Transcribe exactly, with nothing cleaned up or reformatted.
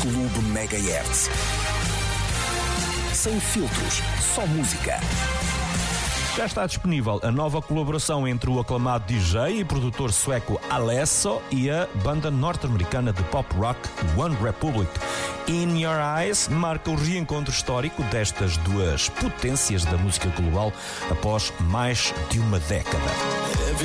Clube Megahertz. Sem filtros, só música. Já está disponível a nova colaboração entre o aclamado D J e produtor sueco Alesso e a banda norte-americana de pop rock One Republic. In Your Eyes marca o reencontro histórico destas duas potências da música global após mais de uma década.